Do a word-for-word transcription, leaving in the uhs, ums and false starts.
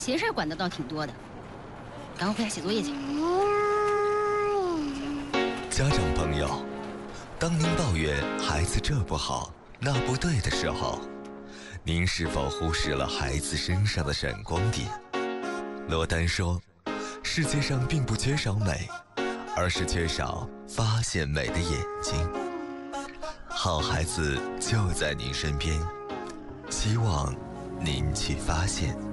闲事管的倒挺多的，赶快回家写作业去。 家长朋友，当您抱怨孩子这不好那不对的时候，您是否忽视了孩子身上的闪光点？罗丹说，世界上并不缺少美，而是缺少发现美的眼睛。好孩子就在您身边，希望您去发现。